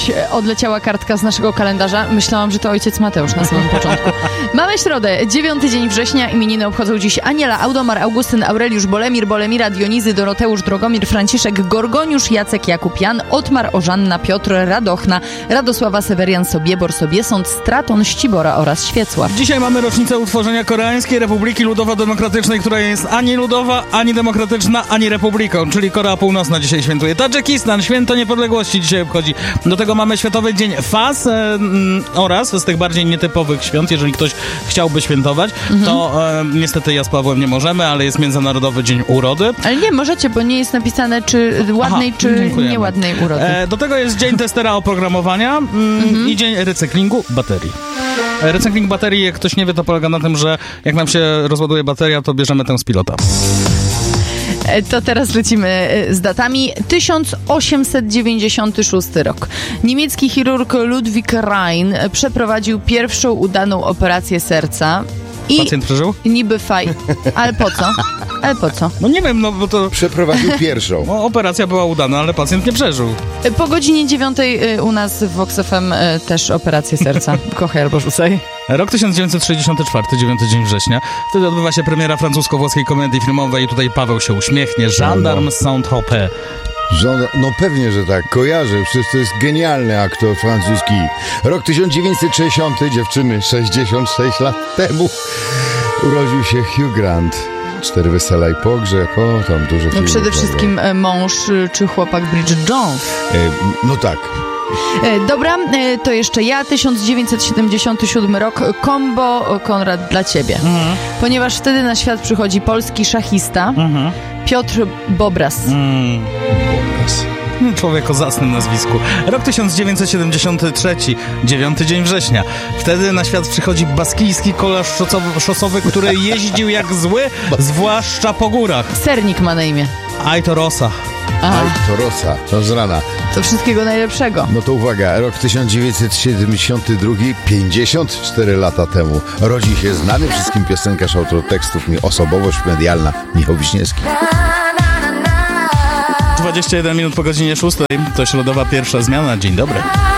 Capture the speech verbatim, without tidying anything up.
odleciała kartka z naszego kalendarza. Myślałam, że to ojciec Mateusz na samym początku. Mamy środę, dziewiąty dzień września. Imieniny obchodzą dziś Aniela, Audomar, Augustyn, Aureliusz, Bolemir, Bolemira, Dionizy, Doroteusz, Drogomir, Franciszek, Gorgoniusz, Jacek, Jakub, Jan, Otmar, Ożanna, Piotr, Radochna, Radosława, Sewerian, Sobiebor, Sobiesąd, Straton, Ścibora oraz Świecław. Dzisiaj mamy rocznicę utworzenia Koreańskiej Republiki Ludowo-Demokratycznej, która jest ani ludowa, ani demokratyczna, ani republiką, czyli Korea Północna dzisiaj świętuje. Tadżykistan, święto niepodległości dzisiaj obchodzi. Do tego mamy Światowy Dzień Fas e, m, oraz z tych bardziej nietypowych świąt, jeżeli ktoś chciałby świętować, mhm. to e, niestety ja z Pawłem nie możemy, ale jest Międzynarodowy Dzień Urody. Ale nie, możecie, bo nie jest napisane czy ładnej, Aha, czy dziękujemy. nieładnej urody. E, do tego jest Dzień Testera Oprogramowania mm, mhm. i Dzień Recyklingu Baterii. Recykling baterii, jak ktoś nie wie, to polega na tym, że jak nam się rozładuje bateria, to bierzemy tę z pilota. To teraz lecimy z datami. tysiąc osiemset dziewięćdziesiąty szósty rok. Niemiecki chirurg Ludwig Rhein przeprowadził pierwszą udaną operację serca. I pacjent przeżył? Niby faj. Ale po co? Ale po co? No nie wiem, no bo to... Przeprowadził pierwszą. No, operacja była udana, ale pacjent nie przeżył. Po godzinie dziewiątej u nas w Vox F M też operację serca. Kochaj albo rzucaj. Rok tysiąc dziewięćset sześćdziesiąty czwarty, dziewiąty dzień września. Wtedy odbywa się premiera francusko-włoskiej komedii filmowej i tutaj Paweł się uśmiechnie. Gendarme Saint-Tropez. Żona, no pewnie, że tak. Kojarzę, przecież to jest genialny aktor francuski. Rok tysiąc dziewięćset sześćdziesiąty, dziewczyny, sześćdziesiąt sześć lat temu urodził się Hugh Grant. Cztery wesela i pogrzeb, o, tam dużo filmów. No przede wszystkim e, mąż czy chłopak Bridget Jones. E, no tak. E, dobra, e, to jeszcze ja, tysiąc dziewięćset siedemdziesiąty siódmy rok, Combo Konrad dla ciebie. Mhm. Ponieważ wtedy na świat przychodzi polski szachista mhm. Piotr Bobras. Mm. Bobras. Człowiek o zacnym nazwisku. Rok tysiąc dziewięćset siedemdziesiąty trzeci, dziewiąty dzień września. Wtedy na świat przychodzi baskijski kolarz szosowy, szosowy, który jeździł jak zły, zwłaszcza po górach. Sernik ma na imię. Aitor Rosa. Aitor Rosa, to z rana. To wszystkiego najlepszego. No to uwaga, rok tysiąc dziewięćset siedemdziesiąty drugi, pięćdziesiąt cztery lata temu, rodzi się znany wszystkim piosenkarz, autor tekstów, osobowość medialna Michał Wiśniewski. dwadzieścia jeden minut po godzinie szóstej. To środowa pierwsza zmiana. Dzień dobry.